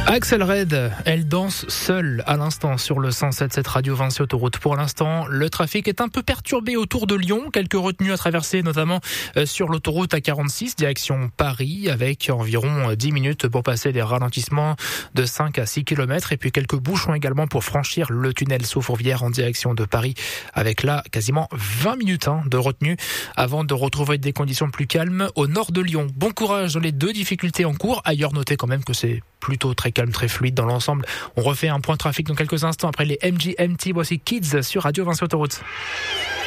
Axel Red, elle danse seule à l'instant sur le 107.7 Radio Vinci Autoroute. Pour l'instant, le trafic est un peu perturbé autour de Lyon. Quelques retenues à traverser, notamment sur l'autoroute A46, direction Paris, avec environ 10 minutes pour passer des ralentissements de 5 à 6 km. Et puis quelques bouchons également pour franchir le tunnel sous Fourvière en direction de Paris, avec là quasiment 20 minutes de retenue avant de retrouver des conditions plus calmes au nord de Lyon. Bon courage dans les deux difficultés en cours. Ailleurs, notez quand même que c'est plutôt très calme, très fluide dans l'ensemble. On refait un point trafic dans quelques instants après les MGMT. Voici Kids sur Radio Vinci Autoroute.